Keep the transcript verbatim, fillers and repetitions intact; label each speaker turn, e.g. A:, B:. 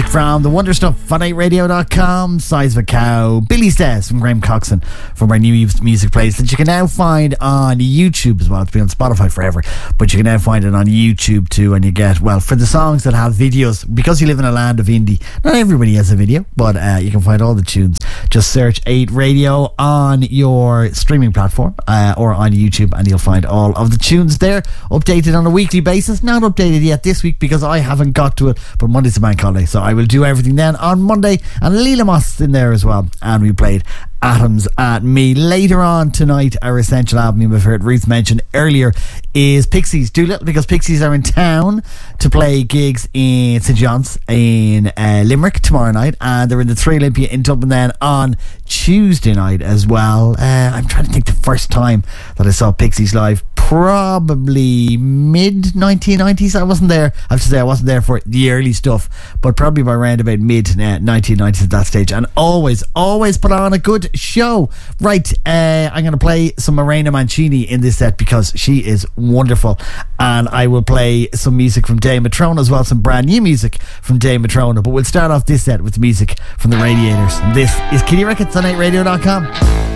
A: music from The Wonder Stuff on eight radio dot com, Size of a Cow, Billy Stairs from Graham Coxon from our new music plays that you can now find on YouTube as well. It's been on Spotify forever, but you can now find it on YouTube too. And you get, well, for the songs that have videos, because you live in a land of indie, not everybody has a video, but uh, you can find all the tunes. Just search eight radio on your streaming platform uh, or on YouTube, and you'll find all of the tunes there, updated on a weekly basis. Not updated yet this week because I haven't got to it, but Monday's a bank holiday, so I will do everything then on Monday. And Leela Moss in there as well, and we played Atoms at Me. Later on tonight, our Essential album you've heard Ruth mention earlier is Pixies Doolittle, because Pixies are in town to play gigs in St John's in uh, Limerick tomorrow night, and they're in the Three Olympia in Dublin then on Tuesday night as well. uh, I'm trying to think the first time that I saw Pixies live, probably mid nineteen nineties. I wasn't there, I have to say I wasn't there for the early stuff, but probably by around about mid uh, nineteen nineties at that stage, and always always put on a good show. Right, uh, I'm going to play some Morena Mancini in this set because she is wonderful, and I will play some music from Dave Matrona as well, some brand new music from Dave Matrona, but we'll start off this set with music from the Radiators. This is Kitty Ricketts on eight radio dot com.